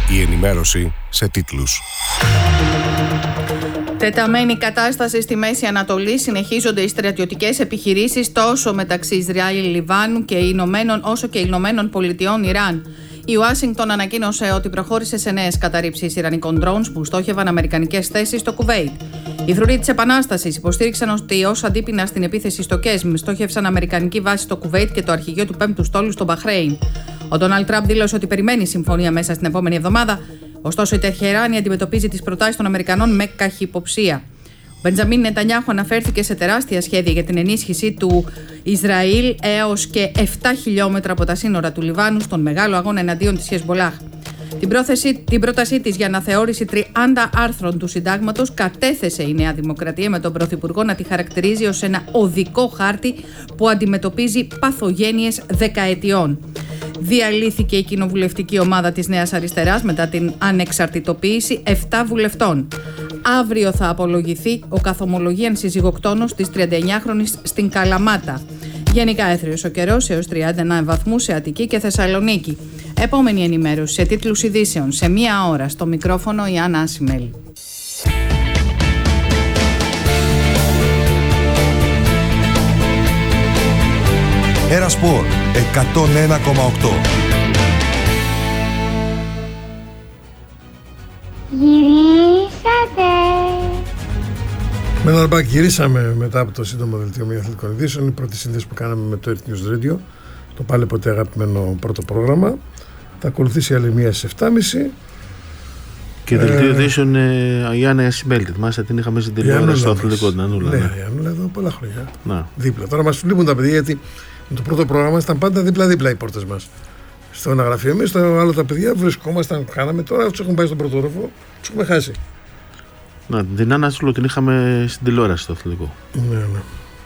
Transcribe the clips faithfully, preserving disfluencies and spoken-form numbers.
Η ενημέρωση σε τίτλους. Τεταμένη κατάσταση στη Μέση Ανατολή, συνεχίζονται οι στρατιωτικές επιχειρήσεις τόσο μεταξύ Ισραήλ, Λιβάνου και Ηνωμένων όσο και Ηνωμένων Πολιτειών Ιράν. Η Ουάσιγκτον ανακοίνωσε ότι προχώρησε σε νέες καταρρήψεις ιρανικών drones που στόχευαν αμερικανικές θέσεις στο Κουβέιτ. Οι φρουροί της Επανάστασης υποστήριξαν ότι ως αντίπεινα στην επίθεση στο Κέσμ στόχευσαν αμερικανική βάση στο Κουβέιτ και το αρχηγείο του πέμπτου στόλου στο Μπαχρέιν. Ο Ντόναλντ Τραμπ δήλωσε ότι περιμένει συμφωνία μέσα στην επόμενη εβδομάδα. Ωστόσο, η Τεχεράνη αντιμετωπίζει τις προτάσεις των Αμερικανών με καχυποψία. Ο Μπεντζαμίν Νετανιάχου αναφέρθηκε σε τεράστια σχέδια για την ενίσχυση του Ισραήλ έως και επτά χιλιόμετρα από τα σύνορα του Λιβάνου στον μεγάλο αγώνα εναντίον της Χεσμπολάχ. Την, πρόθεση, την πρότασή της για αναθεώρηση τριάντα άρθρων του συντάγματος κατέθεσε η Νέα Δημοκρατία με τον Πρωθυπουργό να τη χαρακτηρίζει ως ένα οδικό χάρτη που αντιμετωπίζει παθογένειες δεκαετιών. Διαλύθηκε η κοινοβουλευτική ομάδα της Νέας Αριστεράς μετά την ανεξαρτητοποίηση επτά βουλευτών. Αύριο θα απολογηθεί ο καθομολογίαν συζυγοκτόνος της τριανταεννιάχρονης στην Καλαμάτα. Γενικά έθριος ο καιρός έως τριάντα εννέα βαθμούς σε Αττική και Θεσσαλονίκη. Επόμενη ενημέρωση σε τίτλους ειδήσεων σε μία ώρα. Στο μικρόφωνο η Άννα Ασημέλη. Ένα Σπορ εκατόν ένα κόμμα οκτώ. Γυρίσατε. Με ένα αρμπάκι γυρίσαμε μετά από το σύντομο δελτίο μη αθλητικών ειδήσεων. Είναι η πρώτη σύνδεση που κάναμε με το Earth News Radio, το πάλι ποτέ αγαπημένο πρώτο πρόγραμμα. Θα ακολουθήσει άλλη μία στις επτά και μισή. Και δελτίο ειδήσεων ε, η Άννα Ασημέλη. Θυμάστε την είχαμε στην τηλεόραση στο αθλητικό την Ανούλα. Ναι, ναι. η Ανούλα εδώ πολλά χρόνια. Να. Δίπλα. Τώρα μας λείπουν τα παιδιά γιατί με το πρώτο πρόγραμμα ήταν πάντα δίπλα-δίπλα οι πόρτες μας. Στο ένα γραφείο εμείς, στο άλλο τα παιδιά βρισκόμασταν, κάναμε τώρα, τους έχουν πάει στον πρώτο όροφο, τους έχουμε χάσει. Να, την Άννα Ασημέλη την είχαμε στην τηλεόραση στο αθλητικό. Ναι, ναι.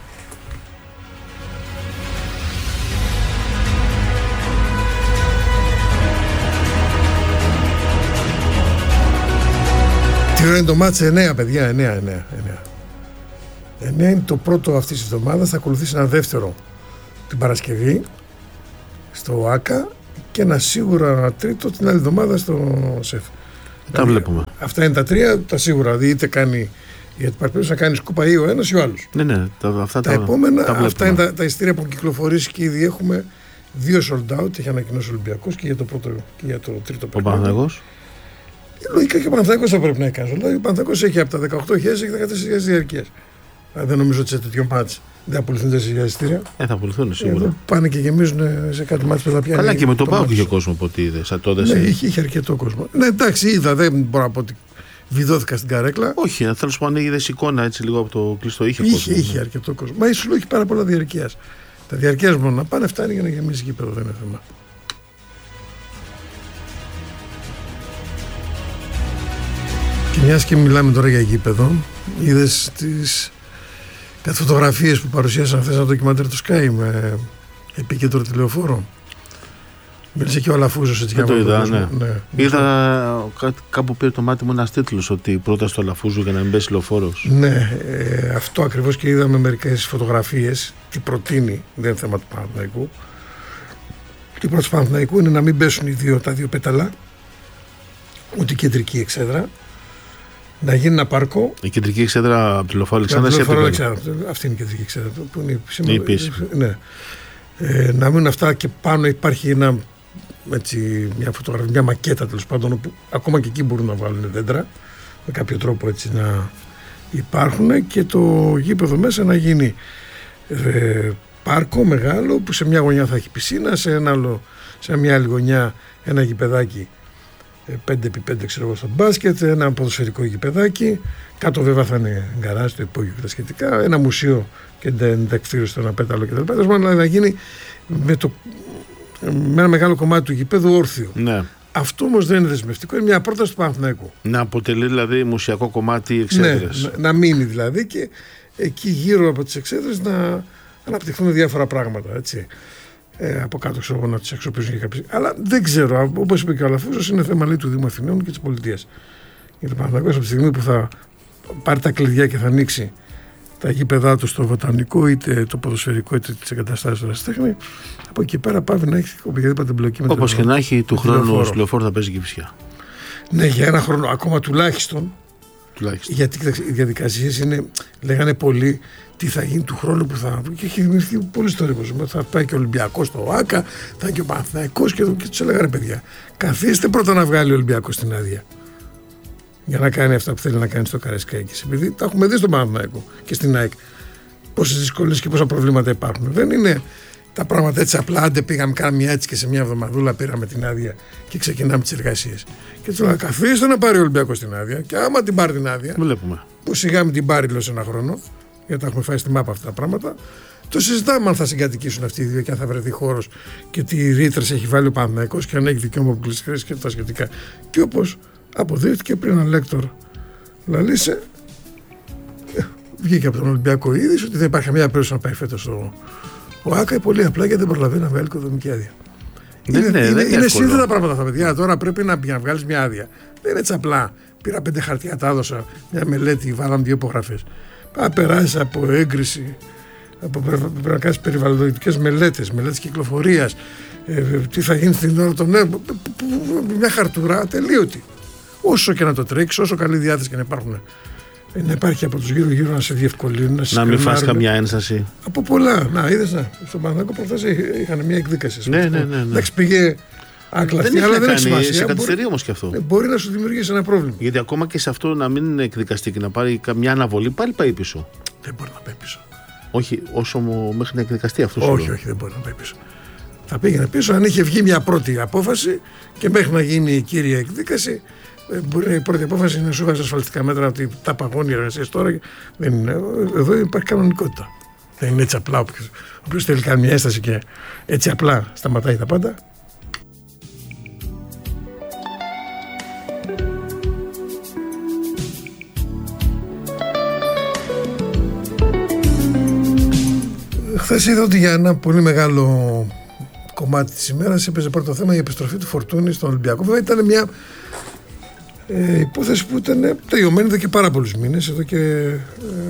Τι ώρα είναι το μάτς? εννέα παιδιά, εννέα, εννέα, εννέα. εννέα είναι το πρώτο αυτής της εβδομάδας, θα ακολουθήσει ένα δεύτερο την Παρασκευή στο ΆΚΑ και ένα σίγουρα ένα τρίτο την άλλη εβδομάδα στο ΣΕΦ. Τα δηλαδή, βλέπουμε. Αυτά είναι τα τρία, τα σίγουρα. Δηλαδή είτε κάνει, γιατί υπάρχει να κάνει σκούπα ή ο ένας ή ο άλλος. Ναι, ναι, τα, αυτά τα, τα επόμενα, τα αυτά είναι τα, τα ειστήρια που έχουν κυκλοφορήσει και ήδη έχουμε δύο sold out, έχει ανακοινώσει ο Ολυμπιακός και για το πρώτο και για το τρίτο Ο παιχνίδι. Παναθηναϊκός. Λογικά και ο Παναθηναϊκός θα πρέπει να κάνει. Δηλαδή ο Παναθηναϊκός έχει από τα δεκαοκτώ χιλιάδες έχει δεκατέσσερις χιλιάδες διαρκείας. Δεν νομίζω ότι σε τέτοιο μάτς δεν απολυθούν τέσσερις χιλιάδες εισιτήρια. Ε, θα απολυθούν σίγουρα. Εδώ πάνε και γεμίζουν σε κάτι μάτς που θα πιάνει. Καλά, και με τον το ΠΑΟΚ μάτς. είχε κόσμο από ό,τι είδε. Ναι, είχε, είχε αρκετό κόσμο. Ναι, εντάξει, είδα, δεν μπορώ να πω ότι βιδώθηκα στην καρέκλα. Όχι, θέλω να σου πω αν είδε εικόνα έτσι λίγο από το κλειστό. Είχε, Είχε, κόσμο. είχε αρκετό κόσμο. Μα ίσως έχει πάρα πολλά διαρκείας. Τα διαρκείας μόνο να πάνε φτάνει για να γεμίσει γήπεδο, δεν είναι θέμα. Και μιας και μιλάμε τώρα για γήπεδο, είδες τις κάτι φωτογραφίες που παρουσίασαν χθες ένα ντοκιμαντέρ του Sky με επίκεντρο τηλεοφόρο. Μίλησε και ο Αλαφούζος έτσι. Δεν το είδα, ναι. ναι. Είδα κά, κάπου πήρε το μάτι μου ένας τίτλος ότι πρόταση του Αλαφούζου για να μην πέσει λεωφόρος. Ναι, ε, αυτό ακριβώς και είδαμε μερικές φωτογραφίες. Τι προτείνει, δεν είναι θέμα του Παναθηναϊκού. Η πρόταση του Παναθηναϊκού είναι να μην πέσουν οι δύο, τα δύο πέταλα, ούτε η κεντρική εξέδρα. Να γίνει ένα πάρκο. Η κεντρική εξέδρα από τη Λεωφόρο Αλεξάνδρας. Αυτή είναι η κεντρική εξέδρα. Που είναι η επίσημη. Ναι. Ε, να μείνουν αυτά και πάνω υπάρχει ένα, έτσι, μια φωτογραφία, μια μακέτα τέλος πάντων, όπου ακόμα και εκεί μπορούν να βάλουν δέντρα με κάποιο τρόπο έτσι να υπάρχουν και το γήπεδο μέσα να γίνει ε, πάρκο μεγάλο που σε μια γωνιά θα έχει πισίνα, σε, ένα άλλο, σε μια άλλη γωνιά ένα γηπεδάκι πέντε επί πέντε ξέρω εγώ στο μπάσκετ, ένα ποδοσφαιρικό γηπεδάκι, κάτω βέβαια θα είναι γκαράζ, το υπόγειο και τα σχετικά, ένα μουσείο και εντακτήριο στο ένα πέταλο κτλ. Δηλαδή να γίνει με, το, με ένα μεγάλο κομμάτι του γηπέδου όρθιο. Ναι. Αυτό όμως δεν είναι δεσμευτικό, είναι μια πρόταση του Παναθηναϊκού. Να αποτελεί δηλαδή μουσιακό κομμάτι εξέδρες. Ναι, να, να μείνει δηλαδή και εκεί γύρω από τις εξέδρες να αναπτυχθούν διάφορα πράγματα. Έτσι. Ε, από κάτω ξέρω να τις αξιοποιήσουν και κάποιοι. Αλλά δεν ξέρω, όπως είπε και ο Αλαφούζος, είναι θέμα λέει του Δήμου Αθηναίων και της πολιτείας. Γιατί ο Παναθηναϊκός από τη στιγμή που θα πάρει τα κλειδιά και θα ανοίξει τα γήπεδά του στο βοτανικό, είτε το ποδοσφαιρικό, είτε τις εγκαταστάσεις του ερασιτέχνη, από εκεί πέρα πάει να έχει οποιαδήποτε εμπλοκή με το. Όπως και να έχει, του χρόνου ο Λεωφόρο θα παίζει Κυψιά. Ναι, για ένα χρόνο ακόμα τουλάχιστον. Τουλάχιστον. Γιατί οι διαδικασίες είναι, λέγανε πολλοί, τι θα γίνει του χρόνου που θα. Και έχει δημιουργηθεί πολύ ιστορικός. Θα πάει και ο Ολυμπιακός στο ΟΑΚΑ, θα είναι και ο Παναθηναϊκός και, και τους έλεγανε παιδιά. Καθίστε πρώτα να βγάλει ο Ολυμπιακός την άδεια. Για να κάνει αυτά που θέλει να κάνει στο Καραϊσκάκης. Επειδή τα έχουμε δει στον Παναθηναϊκό και στην ΑΕΚ. Πόσες δυσκολίες και πόσα προβλήματα υπάρχουν. Δεν είναι τα πράγματα έτσι απλά. Άντε πήγαμε, κάναμε μια έτσι και σε μια εβδομαδούλα πήραμε την άδεια και ξεκινάμε τις εργασίες. Και του λέω: καθίστε να πάρει ο Ολυμπιακός την άδεια. Και άμα την πάρει την άδεια, βλέπουμε. Που σιγά μην την πάρει λέω σε ένα χρόνο, γιατί τα έχουμε φάει στη μάπα αυτά τα πράγματα. Το συζητάμε αν θα συγκατοικήσουν αυτοί οι δύο και αν θα βρεθεί χώρος και τι ρήτρες έχει βάλει ο Παναθηναϊκός και αν έχει δικαίωμα αποκλειστικής χρήσης και τα σχετικά. Και όπως αποδείχθηκε πριν ο Λέκτορ Λαλίσε, βγήκε από τον Ολυμπιακό είδηση ότι δεν υπάρχει καμία περίπτωση να πάει φέτος στο ΟΑΚΑ, πολύ απλά γιατί δεν προλαβαίνει να βγάλει οικοδομική άδεια. Ναι, είναι ναι, είναι, είναι, είναι σύνθετα πράγματα αυτά, παιδιά. Τώρα πρέπει να, να βγάλει μια άδεια. Δεν είναι έτσι απλά. Πήρα πέντε χαρτιά, τα έδωσα, μια μελέτη, βάλαμε δύο υπογραφές. Πάει περάσει από έγκριση, από, πρέπει να κάνει περιβαλλοντικές μελέτες, μελέτες κυκλοφορίας, ε, τι θα γίνει στην ώρα των νέων. Μια χαρτούρα ατελείωτη. Όσο και να το τρέξει, όσο καλή διάθεση και να υπάρχουν. Να υπάρχει από τους γύρω-γύρω να σε διευκολύνουν, να σε να μην φας καμιά ένσταση. Από πολλά. Να, είδες να. Στον Παναθηναϊκό προχθές είχαν μια εκδίκαση. Ναι, ναι, ναι, ναι. Εντάξει, πήγε άκλαστη, αλλά δεν έχει σημασία. Σε καθυστερεί όμως και αυτό. Μπορεί να σου δημιουργήσει ένα πρόβλημα. Γιατί ακόμα και σε αυτό να μην εκδικαστεί και να πάρει καμιά αναβολή, πάλι πάει πίσω. Δεν μπορεί να πάει πίσω. Όχι, όσο μέχρι να εκδικαστεί αυτό. Όχι, όχι, όχι, δεν μπορεί να πάει πίσω. Θα πήγαινε πίσω αν είχε βγει μια πρώτη απόφαση και μέχρι να γίνει η κύρια εκδίκαση. Μπορεί η πρώτη απόφαση να σου βάζει ασφαλιστικά μέτρα ότι τα παγώνει οι εργασίες τώρα. Δεν είναι. Εδώ υπάρχει κανονικότητα. Δεν είναι έτσι απλά. Όποιος θέλει κάνει μια έσταση και έτσι απλά σταματάει τα πάντα. Χθες είδα ότι για ένα πολύ μεγάλο κομμάτι της ημέρας έπαιζε πρώτο θέμα η επιστροφή του Φορτούνη στον Ολυμπιακό. Βέβαια ήταν μια Ε, υπόθεση που ήταν τελειωμένη εδώ και πάρα πολλούς μήνες. Εδώ και ε,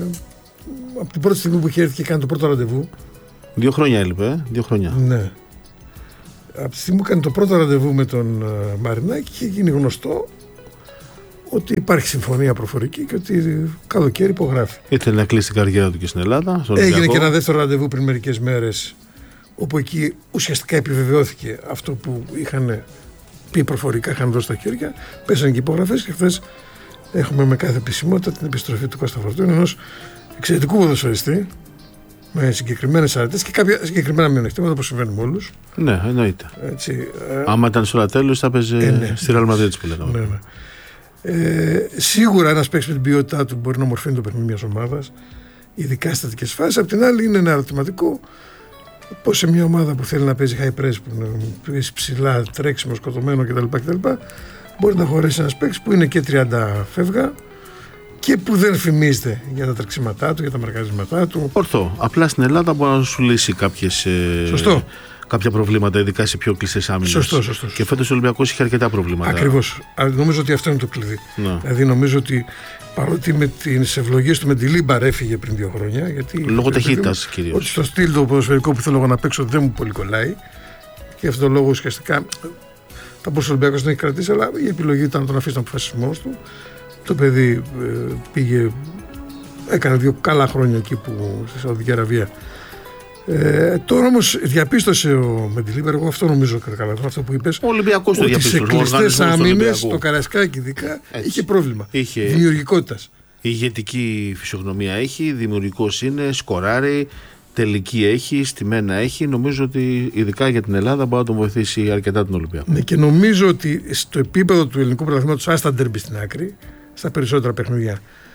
από την πρώτη στιγμή που είχε έρθει και κάνει το πρώτο ραντεβού. Δύο χρόνια έλειπε, ε? δύο χρόνια. Ναι. Από τη στιγμή που κάνει το πρώτο ραντεβού με τον uh, Μαρινάκη είχε γίνει γνωστό ότι υπάρχει συμφωνία προφορική και ότι καλοκαίρι υπογράφει. Ήθελε να κλείσει την καριέρα του και στην Ελλάδα. Έγινε και ένα δεύτερο ραντεβού πριν μερικές μέρες, όπου εκεί ουσιαστικά επιβεβαιώθηκε αυτό που είχαν πει προφορικά, είχαν δώσει τα χέρια, πέσανε και υπογραφές και χθες έχουμε με κάθε επισημότητα την επιστροφή του Κώστα Φορτούνη, ενός εξαιρετικού ποδοσφαιριστή με συγκεκριμένες αρετές και κάποια συγκεκριμένα μειονεκτήματα που συμβαίνουν με όλους. Ναι, εννοείται. Έτσι, άμα ήταν στο τέλος θα έπαιζε ε, ναι. στη Real Madrid που λέγαμε. Ναι, ναι. Ε, σίγουρα ένας παίκτης με την ποιότητά του μπορεί να μορφύνει το παιχνίδι μιας ομάδας, ειδικά στις θετικές φάσεις. Απ' την άλλη είναι ένα ερωτηματικό πώς σε μια ομάδα που θέλει να παίζει high press, που είναι ψηλά, τρέξιμο, σκοτωμένο κτλ, κτλ, μπορεί να χωρέσει ένας παίκτης που είναι και τριάντα φεύγα και που δεν φημίζεται για τα τρεξίματά του, για τα μαρκαρίσματά του. Ορθό. Απλά στην Ελλάδα μπορεί να σου λύσει κάποιες, ε, κάποια προβλήματα, ειδικά σε πιο κλειστές άμυνες. Σωστό, σωστό. Και φέτος ο Ολυμπιακός είχε αρκετά προβλήματα. Ακριβώς. Νομίζω ότι αυτό είναι το κλειδί. Να. Δηλαδή νομίζω ότι παρότι με τις ευλογίες του με τη Λίμπαρ έφυγε πριν δύο χρόνια. Γιατί λόγω ταχύτητας κυρίως. Ότι στο στυλ το ποδοσφαιρικό που θέλω εγώ να παίξω δεν μου πολύ κολλάει. Και αυτό το λόγο ουσιαστικά θα μπορούσε ο Ολυμπιακός να έχει κρατήσει, αλλά η επιλογή ήταν να τον αφήσει να αποφασίσει μόνος του. Το παιδί ε, πήγε, έκανε δύο καλά χρόνια εκεί που στη Σαουδική Αραβία. Ε, τώρα όμως διαπίστωσε ο Μεντιλίμπερ, εγώ αυτό νομίζω καταλαβαίνω, αυτό που είπες. Ο Ολυμπιακός το διαπίστωσε. Ότι σε κλειστές άμυνες το Καραϊσκάκι ειδικά έτσι είχε πρόβλημα είχε δημιουργικότητας. Ηγετική φυσιογνωμία έχει, δημιουργικός είναι, σκοράρει, τελική έχει, στημένα έχει. Νομίζω ότι ειδικά για την Ελλάδα μπορεί να τον βοηθήσει αρκετά τον Ολυμπιακό. Ναι, και νομίζω ότι στο επίπεδο του ελληνικού πρωταθλήματος, άστα ντέρμπι στην άκρη, στα περισσότερα παιχνίδια.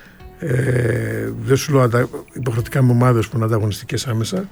Ε, δεν σου λέω υποχρεωτικά με ομάδες που είναι ανταγωνιστικές άμεσα,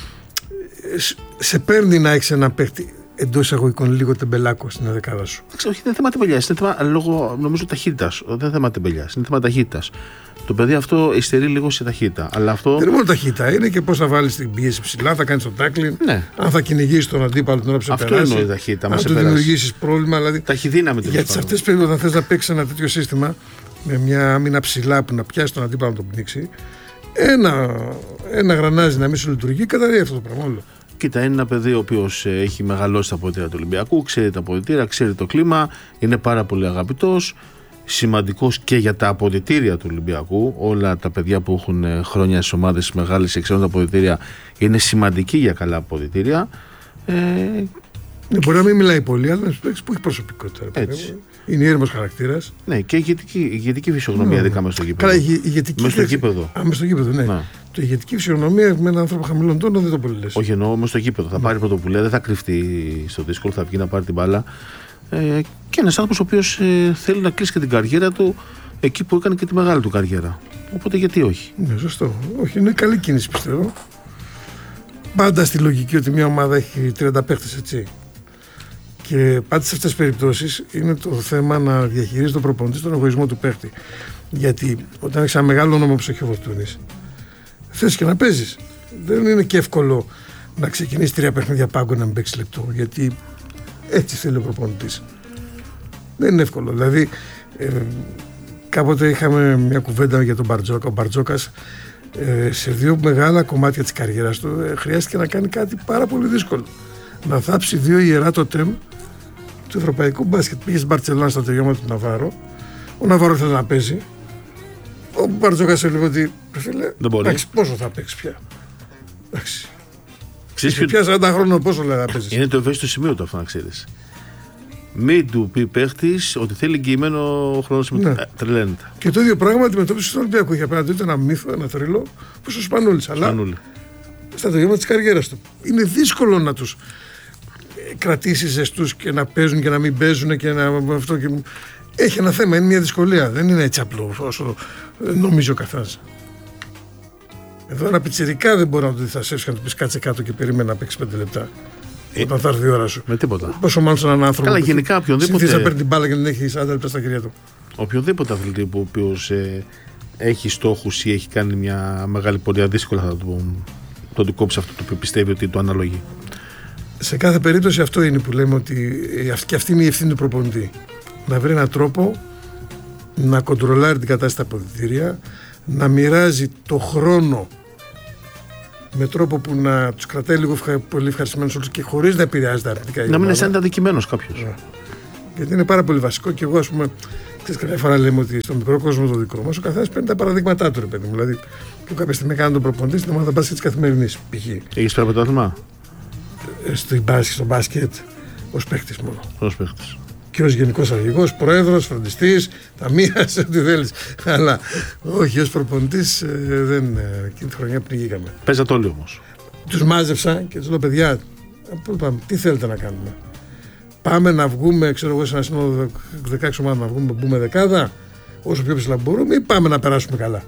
σε παίρνει να έχεις έναν παίχτη εντός εισαγωγικών λίγο τεμπελάκο στην δεκάδα σου. Όχι, δεν είναι θέμα τεμπελιάς, είναι θέμα λόγω νομίζω ταχύτητας. Δεν είναι θέμα τεμπελιάς, είναι θέμα ταχύτητας. Το παιδί αυτό υστερεί λίγο σε ταχύτητα. Αλλά αυτό... Δεν είναι μόνο ταχύτητα, είναι και πώς θα βάλεις την πίεση ψηλά, θα κάνεις το τάκλιν, ναι. Αν θα κυνηγήσεις τον αντίπαλο την ώρα που σε αυτό περάσει. Αυτό εννοεί ταχύτητα. Αν του δημιουργήσεις πρόβλημα. Δηλαδή, ταχυδύναμη του. Για τις αυτές τις περίοδους, αν θες να παίξεις ένα τέτοιο σύστημα με μια άμυνα ψηλά που να πιάσει τον αντίπαλο να τον πνίξει, ένα, ένα γρανάζι να μην σου λειτουργεί, καταρρεύει αυτό το πράγμα όλο. Κοίτα, είναι ένα παιδί ο οποίος έχει μεγαλώσει τα αποδυτήρια του Ολυμπιακού, ξέρει τα αποδυτήρια, ξέρει το κλίμα, είναι πάρα πολύ αγαπητός, σημαντικός και για τα αποδυτήρια του Ολυμπιακού. Όλα τα παιδιά που έχουν χρόνια στις ομάδες μεγάλες και ξέρουν τα αποδυτήρια είναι σημαντικοί για καλά αποδυτήρια. Ε, ναι, μπορεί να μην μιλάει πολύ, αλλά που έχει προσωπικότητα. Είναι ήρεμος χαρακτήρας. Ναι, και ηγετική, ηγετική φυσιογνωμία, ειδικά μέσα στο γήπεδο. Καλά, ηγετική μέσα στο γήπεδο. Α, μέσα στο γήπεδο, ναι. Να. Το ηγετική φυσιογνωμία με έναν άνθρωπο χαμηλών τόνων δεν το πολύ λες. Όχι, εννοώ μέσα στο γήπεδο. Θα πάρει πρωτοβουλία, δεν θα κρυφτεί στο δύσκολο, θα βγει να πάρει την μπάλα. Ε, και ένας άνθρωπος ο οποίος ε, θέλει να κλείσει και την καριέρα του εκεί που έκανε και τη μεγάλη του καριέρα. Οπότε γιατί όχι. Ναι, σωστό. Όχι, είναι καλή κίνηση πιστεύω. Πάντα στη λογική ότι μια ομάδα έχει τριάντα παίχτες, έτσι. Και πάντα σε αυτές τις περιπτώσεις είναι το θέμα να διαχειρίζει τον προπονητή στον εγωισμό του παίχτη. Γιατί όταν έχεις ένα μεγάλο όνομα όπως έχει ο Φορτούνης, θες και να παίζεις. Δεν είναι και εύκολο να ξεκινήσει τρία παιχνίδια πάγκο να μην παίξει λεπτό. Γιατί έτσι θέλει ο προπονητής. Δεν είναι εύκολο. Δηλαδή, ε, κάποτε είχαμε μια κουβέντα για τον Μπαρτζόκα. Ο Μπαρτζόκας ε, σε δύο μεγάλα κομμάτια της καριέρας του ε, χρειάστηκε να κάνει κάτι πάρα πολύ δύσκολο. Να θάψει δύο ιερά τοτέμ του ευρωπαϊκού μπάσκετ. Πήγε στην Μπαρτσελόνα στα τελειώματα του Ναβάρο. Ο Ναβάρο ήθελε να παίζει. Ο Μπαρτζόκας έλεγε ότι. Φίλε, εντάξει, πόσο θα παίξει πια. Εντάξει. Ξέρεις πια σαράντα χρόνων πόσο λέει να παίζει. Είναι το ευαίσθητο σημείο του αυτό να ξέρεις. Μην του πει παίχτης ότι θέλει εγγυημένο χρόνο συμμετοχή. Ναι. Τρελαίνεται. Και το ίδιο πράγμα αντιμετώπισε στον Ολυμπιακό. Είχε απέναντι του ένα μύθο, ένα θρύλο, που ο Σπανούλης. Αλλά στα τελειώματα της καριέρας του. Είναι δύσκολο να τους κρατήσει ζεστούς και να παίζουν και να μην παίζουν και να. Αυτό και... Έχει ένα θέμα, είναι μια δυσκολία. Δεν είναι έτσι απλό όσο νομίζει ο καθένας. Εδώ ένα πιτσιρικά δεν μπορεί να το δει, θα σέψει και να του πει κάτσε κάτω και περίμενα να παίξει πέντε λεπτά. Ε, όταν θα έρθει η ώρα σου. Με τίποτα. Πόσο μάλλον σε έναν άνθρωπο. Καλά, γενικά οποιονδήποτε. Συνήθως να παίρνει την μπάλα και δεν έχει σαράντα λεπτά στα χέρια του. Οποιοδήποτε αθλητή που ο οποίος ε, έχει στόχους ή έχει κάνει μια μεγάλη πορεία, δύσκολα θα το, το του κόψει αυτό το οποίο πιστεύει ότι το αναλογεί. Σε κάθε περίπτωση αυτό είναι που λέμε ότι και αυτή είναι η ευθύνη του προπονητή. Να βρει έναν τρόπο να κοντρολάρει την κατάσταση στα αποδυτήρια, να μοιράζει το χρόνο με τρόπο που να τους κρατάει λίγο πολύ ευχαριστημένους όλους και χωρίς να επηρεάζει τα αρνητικά. Να μην αισθάνεται αδικημένος κάποιος. Yeah. Γιατί είναι πάρα πολύ βασικό και εγώ, ας πούμε, ξέρεις, κάποια φορά λέμε ότι στο μικρό κόσμο το δικό μας ο καθένας παίρνει τα παραδείγματά του, ρε παιδί μου. Δηλαδή, και κάποια στιγμή έκανε τον προπονητή στην ομάδα μπάσκετ της καθημερινής. Π.χ. Έχεις φέρει πρωτάθλημα? Στο μπάσκετ, στο μπάσκετ ως παίχτης μόνο. Ως παίχτης. Και ως γενικός αρχηγός, πρόεδρος, φροντιστής, ταμείας, ό,τι θέλεις. Αλλά όχι, ως προπονητής ε, δεν. Ε, εκείνη τη χρονιά πνιγήκαμε. Παίζατε όλοι όμως. Τους μάζεψα και τους λέω: παιδιά, πάμε, τι θέλετε να κάνουμε? Πάμε να βγούμε, ξέρω εγώ, σε ένα σύνολο δεκαέξι ομάδων να βγούμε, μπούμε δεκάδα, όσο πιο ψηλά μπορούμε, ή πάμε να περάσουμε καλά?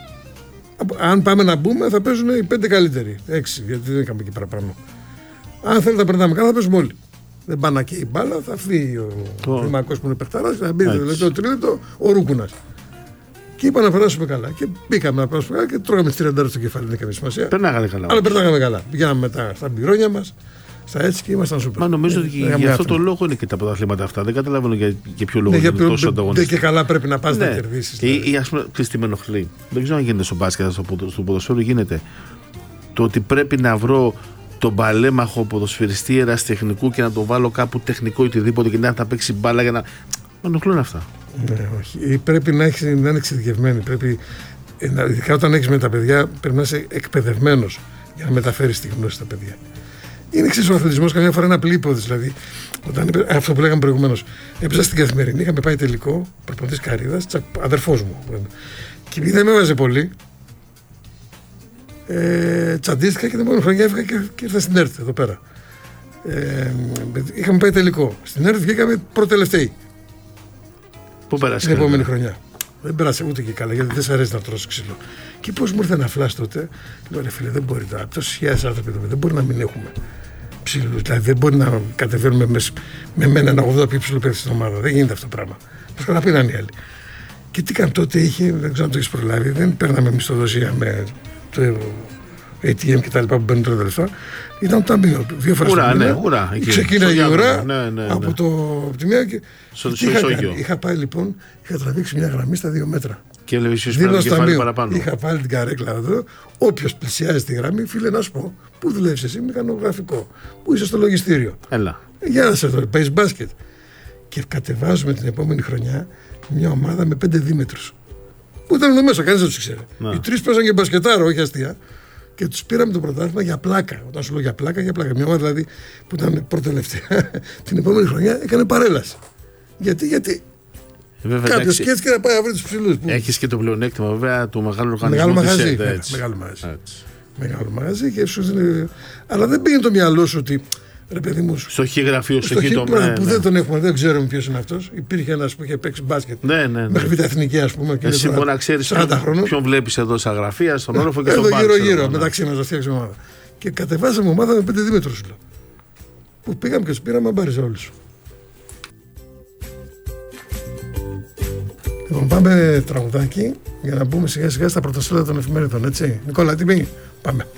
Αν πάμε να μπούμε, θα παίζουν οι πέντε καλύτεροι. Έξι, γιατί δεν είχαμε εκεί παραπάνω. Αν θέλετε να περνάμε καλά, θα παίζουμε όλοι. Δεν πάνε και η μπάλα, θα φύγει ο Δημακός που είναι παιχταράς και θα μπει το τρίτο ο Ρούκουνας. Και είπα να περάσουμε καλά. Και μπήκαμε να περάσουμε καλά και τρώγαμε τις τριάντα στο κεφάλι, δεν είχε καμία σημασία. Περνάγανε καλά. Αλλά περνάγαμε καλά. Πηγαίναμε μετά στα μπυρόνια μας, στα έτσι και ήμασταν σούπερ. Μα νομίζω ότι για, για αυτό το λόγο είναι και τα πρωταθλήματα αυτά. Δεν καταλαβαίνω για, για ποιο λόγο είναι τόσο ανταγωνιστικό. Δεν και καλά πρέπει να πας να κερδίσεις. Ή ας πούμε κλειστημένο χλί. Δεν ξέρω αν γίνεται στο μπάσκετ, στο ποδοσφαίρο γίνεται. Το ότι πρέπει να βρω τον παλέμαχο ποδοσφαιριστή ερασιτεχνικού και να το βάλω κάπου τεχνικό ή οτιδήποτε και να θα παίξει μπάλα για να. Με ενοχλούν αυτά. Ναι, όχι. Πρέπει να, έχεις, να είναι εξειδικευμένοι. Πρέπει, ειδικά όταν έχεις με τα παιδιά, πρέπει να είσαι εκπαιδευμένος για να μεταφέρεις τη γνώση στα παιδιά. Είναι εξής ο αθλητισμός, καμιά φορά είναι απλή υπόθεση. Δηλαδή, όταν, αυτό που λέγαμε προηγουμένως, έπαιζα στην Καθημερινή, είχαμε πάει τελικό, προπονητής Καρύδας, αδερφός μου. Και επειδή δεν με έβαζε πολύ, Ε, τσαντίστηκα και την επόμενη χρονιά έφυγα και, και ήρθα στην ΕΡΤ εδώ πέρα. Ε, είχαμε πάει τελικό. Στην ΕΡΤ βγήκαμε προτελευταίοι. Πού πέρασε? Την επόμενη χρονιά. Δεν πέρασε ούτε και καλά, γιατί δεν σ' αρέσει να τρως ξύλο. Και πώς μου ήρθε ένα φλάσ τότε, λέω ρε φίλε, δεν μπορεί τώρα. Τόσες χιλιάδες άνθρωποι εδώ, δεν μπορεί να μην έχουμε ψήλους. Δηλαδή δεν μπορεί να κατεβαίνουμε με, με μένα ένα ογδόντα πιο ψηλό παίχτη στην ομάδα. Δεν γίνεται αυτό το πράγμα. Πώς καταπήραν οι άλλοι. Και τι κάνει τότε είχε, δεν ξέρω αν το έχει προλάβει, δεν παίρναμε μισθοδοσία με το έι τι εμ και τα λοιπά που μπαίνουν τριάντα λεπτά, ήταν το ταμείο. Δύο φορές ουρά, το μήνα. Ναι, ουρά. Ξεκίναγε η ουρά ναι, ναι, ναι. από, το, από τη μία και. Στο, και είχα, είχα πάει λοιπόν, είχα τραβήξει μια γραμμή στα δύο μέτρα. Και έβλεπε το κεφάλι παραπάνω. Είχα βάλει την καρέκλα εδώ. Όποιος πλησιάζει τη γραμμή, φίλε, να σου πω, πού δουλεύει εσύ, μηχανογραφικό, πού είσαι στο λογιστήριο. Έλα. Για να σε δω, παίζει μπάσκετ. Και κατεβάζουμε την επόμενη χρονιά μια ομάδα με πέντε δίμετρους. Που ήταν εδώ μέσα, κανείς δεν τους ξέρει. Να. Οι τρεις παίζαν και μπασκετάρο, όχι αστεία. Και τους πήραμε το πρωτάθλημα για πλάκα. Όταν σου λέω για πλάκα, για πλάκα. Μια ομάδα δηλαδή που ήταν πρώτη-τελευταία, την επόμενη χρονιά έκανε παρέλαση. Γιατί, γιατί. Κάποιος σκέφτηκε να πάει να βρει τους ψηλούς. Που... Έχεις και το πλεονέκτημα βέβαια του μεγάλου οργανισμού. Μεγάλο μαγαζί. Της, έτσι. Μεγάλο μαγαζί. Έτσι. Μεγάλο μαγαζί και σου δίνει... Αλλά δεν πήγαινε το μυαλό σου ότι. Ρε παιδί μου, στο χ γραφείο, στο χ το τομέα. Που ναι. δεν τον έχουμε, δεν ξέρουμε ποιος είναι αυτός. Υπήρχε ένας που είχε παίξει μπάσκετ. Ναι, ναι, ναι. Μέχρι β' εθνική, ας πούμε. Εσύ μπορεί να ξέρεις ποιον βλέπεις εδώ στα γραφεία, στον όροφο και εδώ στον γύρω γύρω, μεταξύ μας να φτιάξουμε ομάδα. Και κατεβάσαμε ομάδα με πέντε δίμετρους. Που πήγαμε και τους πήραμε αμπάριζα όλους. Λοιπόν, πάμε τραγουδάκι για να μπούμε σιγά σιγά στα πρωτοσέλιδα των εφημερίδων, έτσι. Νικόλα, τι πει, πάμε.